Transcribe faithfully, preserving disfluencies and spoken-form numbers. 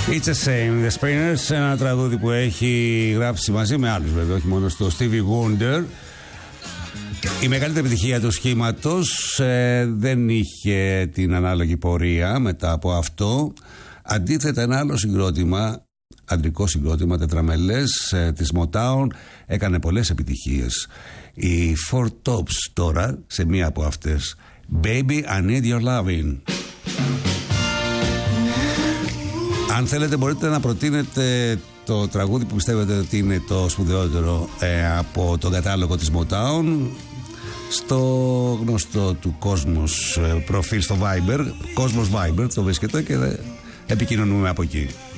It's a Shame, The Spinners, ένα τραγούδι που έχει γράψει μαζί με άλλους βέβαια, όχι μόνο στο Stevie Wonder. Η μεγαλύτερη επιτυχία του σχήματος ε, δεν είχε την ανάλογη πορεία μετά από αυτό. Αντίθετα, ένα άλλο συγκρότημα, αντρικό συγκρότημα, τετραμελές ε, της Motown, έκανε πολλές επιτυχίες. Οι Four Tops τώρα, σε μία από αυτές, Baby, I Need Your Loving. Αν θέλετε μπορείτε να προτείνετε το τραγούδι που πιστεύετε ότι είναι το σπουδαιότερο ε, από τον κατάλογο της Motown στο γνωστό του Κόσμος ε, προφίλ στο Viber, Κόσμος Viber το βρίσκεται και επικοινωνούμε από εκεί.